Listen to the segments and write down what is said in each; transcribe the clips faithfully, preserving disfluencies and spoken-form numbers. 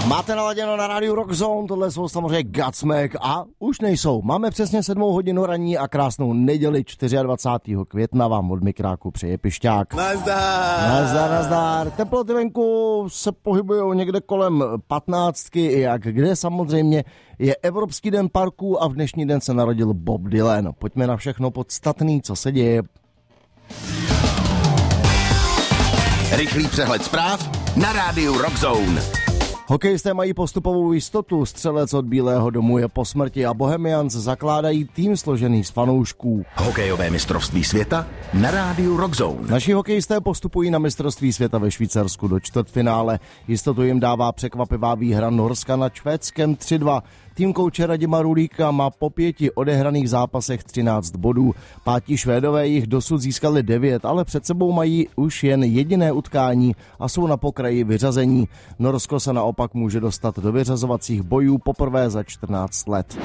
Máte naladěno na rádiu Rock Zone, tohle jsou samozřejmě Godsmack a už nejsou. Máme přesně sedmou hodinu ranní a krásnou neděli dvacátého čtvrtého května vám od mikráku přeje Pišťák. Nazdar! Nazdar, nazdar. Teploty venku se pohybují někde kolem patnáctky, jak kde samozřejmě je Evropský den parků a v dnešní den se narodil Bob Dylan. Pojďme na všechno podstatný, co se děje. Rychlý přehled zpráv na rádiu Rock Zone. Hokejisté mají postupovou jistotu, střelec od Bílého domu je po smrti a Bohemians zakládají tým složený z fanoušků. Hokejové mistrovství světa na rádiu Rock Zone. Naši hokejisté postupují na mistrovství světa ve Švýcarsku do čtvrtfinále. Jistotu jim dává překvapivá výhra Norska nad Švédskem tři dva. Tým kouče Radima Rulíka má po pěti odehraných zápasech třináct bodů. Pátí Švédové jich dosud získali devět, ale před sebou mají už jen jediné utkání a jsou na pokraji vyřazení. Norsko se naopak může dostat do vyřazovacích bojů poprvé za čtrnáct let.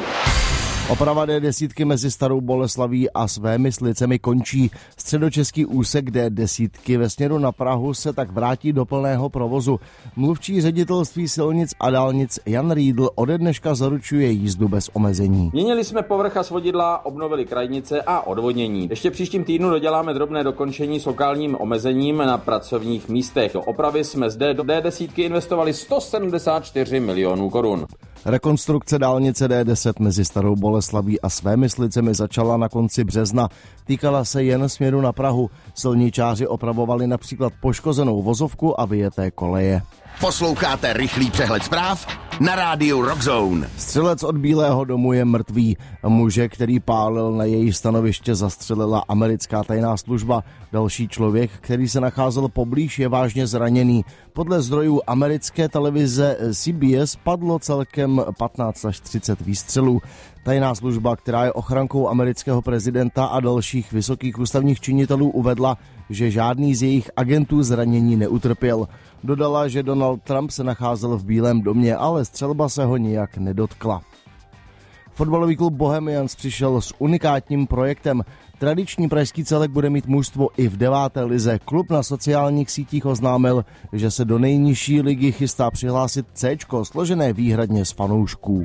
Oprava D desítky mezi Starou Boleslaví a Svémyslicemi končí. Středočeský úsek D desítky ve směru na Prahu se tak vrátí do plného provozu. Mluvčí ředitelství silnic a dálnic Jan Riedl ode dneška zaručuje jízdu bez omezení. Měnili jsme povrch a svodidla, obnovili krajnice a odvodnění. Ještě příštím týdnu doděláme drobné dokončení s lokálním omezením na pracovních místech. Do opravy jsme zde do D desítky investovali sto sedmdesát čtyři milionů korun. Rekonstrukce dálnice D deset mezi Starou Boleslaví a Svémyslicemi začala na konci března. Týkala se jen směru na Prahu. Silničáři opravovali například poškozenou vozovku a vyjeté koleje. Posloucháte rychlý přehled zpráv na rádiu Rock Zone. Střelec od Bílého domu je mrtvý. Muže, který pálil na její stanoviště, zastřelila americká tajná služba. Další člověk, který se nacházel poblíž, je vážně zraněný. Podle zdrojů americké televize C B S padlo celkem patnáct až třicet výstřelů. Tajná služba, která je ochrankou amerického prezidenta a dalších vysokých ústavních činitelů, uvedla, že žádný z jejich agentů zranění neutrpěl. Dodala, že Donald Trump se nacházel v Bílém domě, ale střelba se ho nijak nedotkla. Fotbalový klub Bohemians přišel s unikátním projektem. Tradiční pražský celek bude mít mužstvo i v deváté lize. Klub na sociálních sítích oznámil, že se do nejnižší ligy chystá přihlásit Cčko, složené výhradně z fanoušků.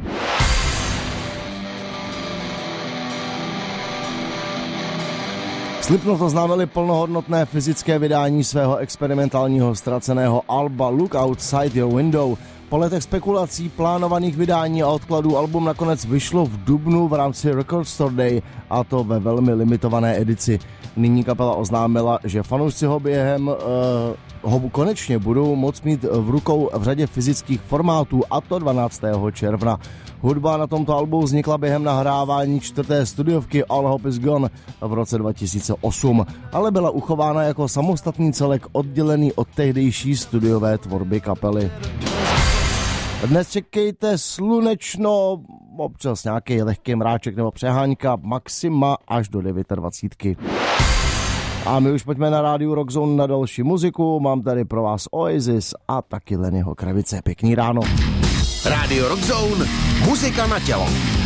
Slipknot oznámili plnohodnotné fyzické vydání svého experimentálního ztraceného alba Look Outside Your Window. Po letech spekulací, plánovaných vydání a odkladů album nakonec vyšlo v dubnu v rámci Record Store Day, a to ve velmi limitované edici. Nyní kapela oznámila, že fanoušci ho během uh, ho konečně budou moct mít v rukou v řadě fyzických formátů, a to dvanáctého června. Hudba na tomto albu vznikla během nahrávání čtvrté studiovky All Hope Is Gone v roce dva tisíce osm, ale byla uchována jako samostatný celek oddělený od tehdejší studiové tvorby kapely. Dnes čekejte slunečno, občas nějaký lehký mráček nebo přehánka, maxima až do dvacet devět. A my už pojďme na rádiu Rock Zone na další muziku. Mám tady pro vás Oasis a taky Lennyho Kravice. Pěkný ráno. Rádio Rock Zone, muzika na tělo.